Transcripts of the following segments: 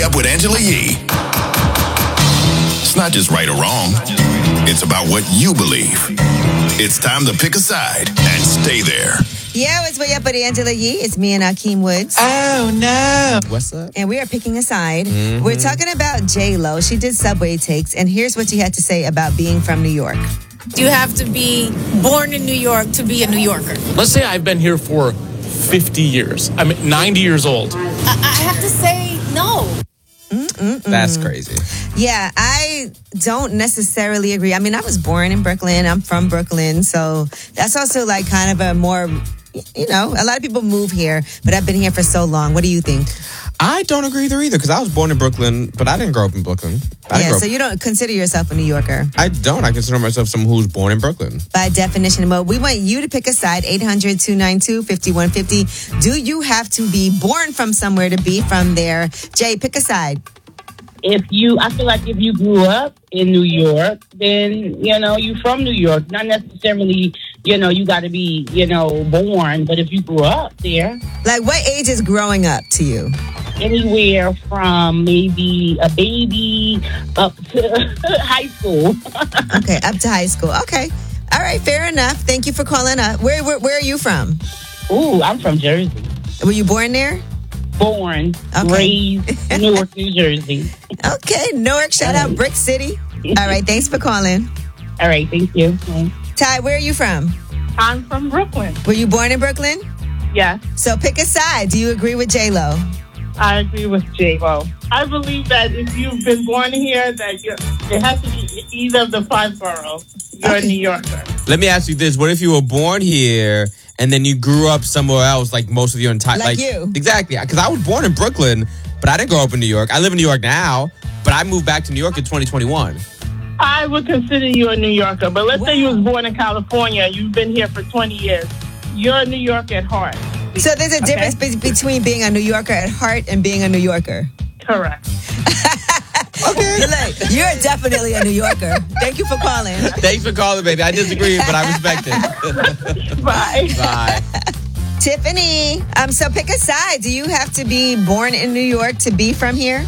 Up with Angela Yee. It's not just right or wrong. It's about what you believe. It's time to pick a side and stay there. Yeah, it's Way Up with Angela Yee. It's me and Akeem Woods. Oh, no. What's up? And we are picking a side. We're talking about J-Lo. She did Subway Takes, and here's what she had to say about being from New York. You have to be born in New York to be a New Yorker. Let's say I've been here for 50 years. I'm 90 years old. I have to say no. That's crazy. Yeah, I don't necessarily agree. I mean, I was born in Brooklyn. I'm from Brooklyn. So that's also like kind of a more, you know, a lot of people move here, but I've been here for so long. What do you think? I don't agree there either because I was born in Brooklyn, but I didn't grow up in Brooklyn. So you don't consider yourself a New Yorker? I don't. I consider myself someone who's born in Brooklyn. By definition. Well, we want you to pick a side, 800-292-5150. Do you have to be born from somewhere to be from there? Jay, pick a side. I feel like if you grew up in New York, then, you're from New York. Not necessarily, you got to be, born. But if you grew up there. Like, what age is growing up to you? Anywhere from maybe a baby up to high school. Okay, up to high school. Okay. All right, fair enough. Thank you for calling up. Where are you from? Ooh, I'm from Jersey. Were you born there? Born, raised, Newark, New Jersey. Okay, Newark, shout out Brick City. All right, thanks for calling. All right, thank you. Ty, where are you from? I'm from Brooklyn. Were you born in Brooklyn? Yes. So pick a side. Do you agree with J-Lo? I agree with J-Lo. I believe that if you've been born here, that it has to be either of the 5 boroughs. You're a New Yorker. Let me ask you this. What if you were born here and then you grew up somewhere else, like most of your entire... Like you. Exactly. Because I was born in Brooklyn, but I didn't grow up in New York. I live in New York now, but I moved back to New York in 2021. I would consider you a New Yorker. But let's say you was born in California and you've been here for 20 years. You're a New Yorker at heart. So there's a difference between being a New Yorker at heart and being a New Yorker. Correct. Okay. Look, you're definitely a New Yorker. Thank you for calling. Thanks for calling, baby. I disagree, but I respect it. Bye. Bye. Tiffany, so pick a side. Do you have to be born in New York to be from here?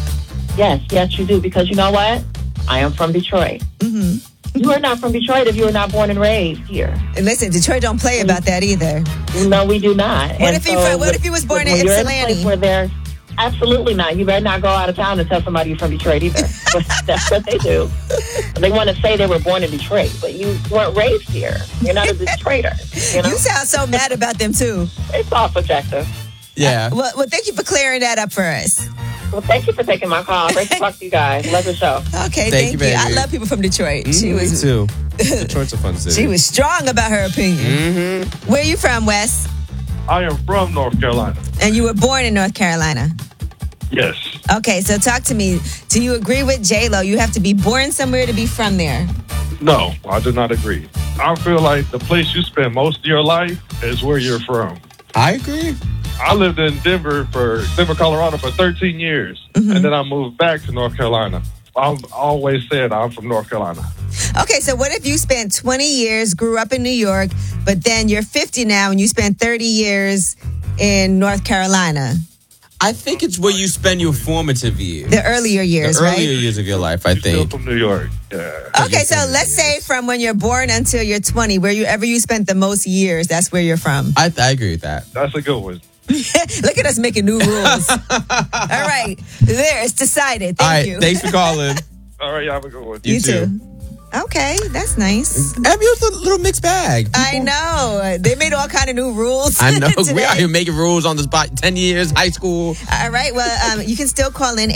Yes, you do. Because you know what? I am from Detroit. Mm-hmm. You are not from Detroit if you were not born and raised here. And listen, Detroit don't play about that either. No, we do not. What if he was born in Ypsilanti? Absolutely not. You better not go out of town and tell somebody you're from Detroit either. That's what they do. They want to say they were born in Detroit, but you weren't raised here. You're not a Detroiter. You sound so mad about them, too. It's all subjective. Yeah. Well, thank you for clearing that up for us. Well, thank you for taking my call. Great to talk to you guys. Love the show. Okay, thank you. Baby. I love people from Detroit. Me too. Detroit's a fun city. She was strong about her opinion. Mm-hmm. Where are you from, Wes? I am from North Carolina. And you were born in North Carolina? Yes. Okay, so talk to me. Do you agree with J-Lo? You have to be born somewhere to be from there. No, I do not agree. I feel like the place you spend most of your life is where you're from. I agree. I lived in Denver, Colorado for 13 years, and then I moved back to North Carolina. I've always said I'm from North Carolina. Okay, so what if you spent 20 years, grew up in New York, but then you're 50 now and you spent 30 years in North Carolina? I think it's where you spend your formative years. The earlier years, right? The earlier years of your life, I think. Still from New York, yeah. Okay, so let's say from when you're born until you're 20, wherever you spent the most years, that's where you're from. I agree with that. That's a good one. Look at us making new rules. All right, there, it's decided. Thank you. Thanks for calling. All right, y'all have a good one. You too. Okay, that's nice. Abby was a little mixed bag. I know. They made all kind of new rules. I know. We out here making rules on the spot. 10 years, high school. All right. Well, you can still call in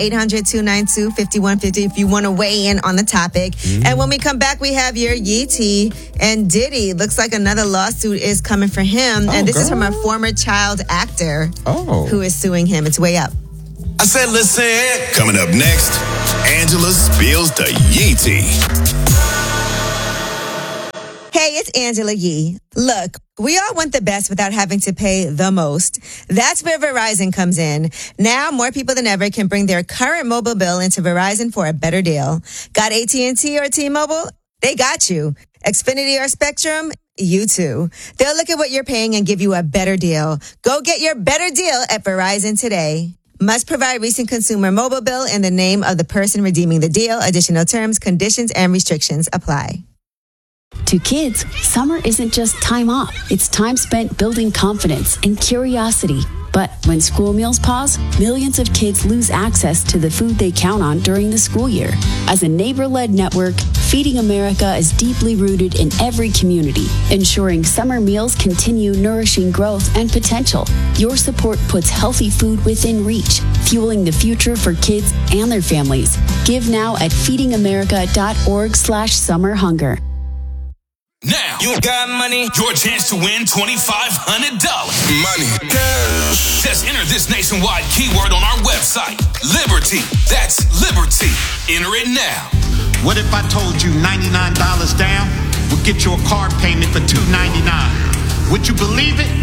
800-292-5150 if you want to weigh in on the topic. Mm-hmm. And when we come back, we have your Yee and Diddy. Looks like another lawsuit is coming for him. And this is from a former child actor who is suing him. It's Way Up. I said, listen. Coming up next, Angela spills the Yee tea. Hey, it's Angela Yee. Look, we all want the best without having to pay the most. That's where Verizon comes in. Now, more people than ever can bring their current mobile bill into Verizon for a better deal. Got AT&T or T-Mobile? They got you. Xfinity or Spectrum? You too. They'll look at what you're paying and give you a better deal. Go get your better deal at Verizon today. Must provide recent consumer mobile bill in the name of the person redeeming the deal. Additional terms, conditions, and restrictions apply. To kids, summer isn't just time off. It's time spent building confidence and curiosity. But when school meals pause, millions of kids lose access to the food they count on during the school year. As a neighbor-led network, Feeding America is deeply rooted in every community, ensuring summer meals continue nourishing growth and potential. Your support puts healthy food within reach, fueling the future for kids and their families. Give now at feedingamerica.org/summerhunger. Now, you got money. Your chance to win $2,500. Money. Cash. Just enter this nationwide keyword on our website. Liberty. That's Liberty. Enter it now. What if I told you $99 down would get you a car payment for $299? Would you believe it?